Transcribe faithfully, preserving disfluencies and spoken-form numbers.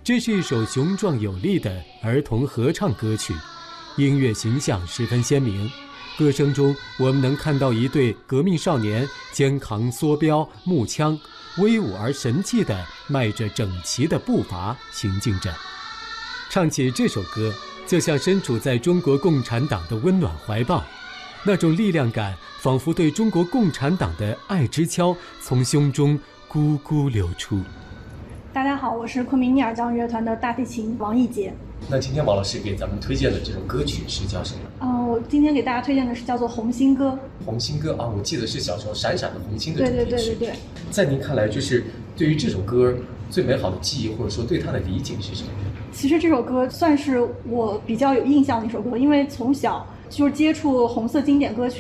这是一首雄壮有力的儿童合唱歌曲，音乐形象十分鲜明。歌声中，我们能看到一对革命少年肩扛梭镖、木枪，威武而神气地迈着整齐的步伐行进着。唱起这首歌，就像身处在中国共产党的温暖怀抱，那种力量感仿佛对中国共产党的爱之敲从胸中咕咕流出。 大家好，我是昆明逆耳交响乐团的大提琴王艺杰。 那今天王老师给咱们推荐的这首歌曲是叫什么？ 嗯、呃，我今天给大家推荐的是叫做《红星歌》。 红星歌啊，我记得是小时候闪闪的红星的主题曲。 对对对对对。 在您看来，就是对于这首歌最美好的记忆，或者说对它的理解是什么？ 其实这首歌算是我比较有印象的一首歌，因为从小就是接触红色经典歌曲。